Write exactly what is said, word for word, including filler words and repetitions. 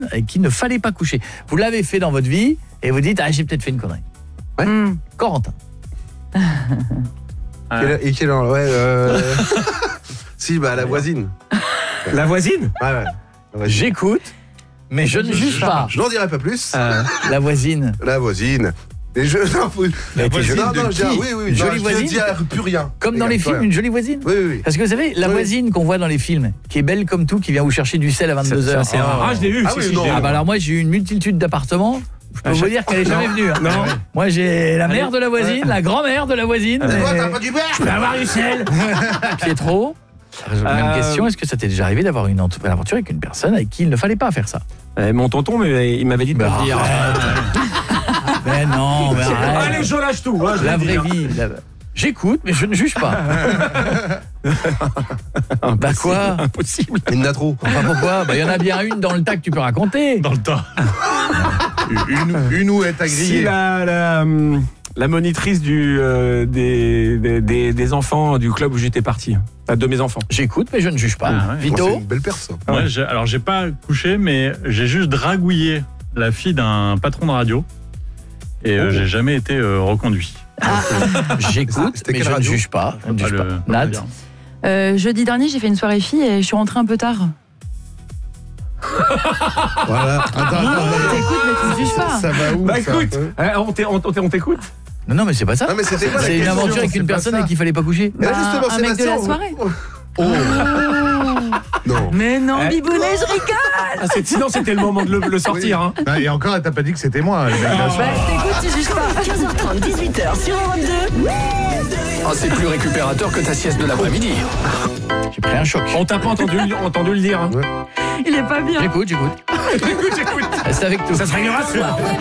avec qui il ne fallait pas coucher. Vous l'avez fait dans votre vie et vous dites ah j'ai peut-être fait une connerie. Ouais. Mmh. Corentin. Quel, et quel ouais euh... Si bah la voisine. La voisine. Ouais ouais. La voisine. J'écoute mais je ne juge pas. Je n'en dirai pas plus. Euh, la voisine. La voisine. Et je non, faut... La voisine non, non, de je dis, qui oui oui, une non, jolie je voisine. ne dis plus rien. Comme dans les films, rien. Une jolie voisine. Oui oui oui. Parce que vous savez, la oui. voisine qu'on voit dans les films, qui est belle comme tout, qui vient vous chercher du sel à vingt-deux heures. C'est rare. Ah, je l'ai eu. Ah, si, oui, si, non. Ah bah alors moi j'ai eu une multitude d'appartements. Je peux ah, vous dire qu'elle est jamais venue. Hein. Non. Moi j'ai la mère de la voisine, la grand-mère de la voisine. Mais toi t'as pas du beurre. Je peux avoir du sel. Pietro. Même euh... question, est-ce que ça t'est déjà arrivé d'avoir une aventure avec une personne avec qui il ne fallait pas faire ça? euh, Mon tonton, mais il m'avait dit de bah, pas le dire. Mais non, mais arrête. Allez, je lâche tout. Hein, je la vraie vie. La... J'écoute, mais je ne juge pas. Bah quoi? Impossible. Il y en a trop. Enfin pourquoi? Bah il y en a bien une dans le tas que tu peux raconter. Dans le tas. une, une où est grillée. Si la, la, la monitrice du, euh, des, des, des enfants du club où j'étais parti. De mes enfants. J'écoute, mais je ne juge pas. Ah, ouais. Vito. C'est une belle personne. Ouais, j'ai, alors j'ai pas couché, mais j'ai juste dragouillé la fille d'un patron de radio. Et oh. euh, j'ai jamais été euh, reconduit. Ah. J'écoute, mais je ne juge pas. Je ne juge pas. Le, Nat. Euh, jeudi dernier, j'ai fait une soirée fille et je suis rentrée un peu tard. Voilà. Attends, non, attends, t'écoutes, mais tu ne juges pas. Ça va où? Bah ça, écoute, hein, on, t'é, on, on t'écoute. Non, non, mais c'est pas ça. Non, mais c'était quoi, c'est une aventure avec une personne avec qui il fallait pas coucher. Bah, justement, un mec de la soirée. Oh. Oh. Non. Mais non, eh. Bibounet, je rigole. Ah, c'est, sinon, c'était le moment de le, le sortir. Oui. Hein. Ah, et encore, elle t'a pas dit que c'était moi. Oh. Bah, t'écoutes, tu juges pas. quinze heures trente, dix-huit heures sur Europe deux. Ah, c'est plus récupérateur que ta sieste de l'après-midi. J'ai pris un choc. On t'a pas entendu, entendu le dire. Hein. Il est pas bien. J'écoute, j'écoute. J'écoute, j'écoute. C'est avec tout. Ça se réglera ce soir.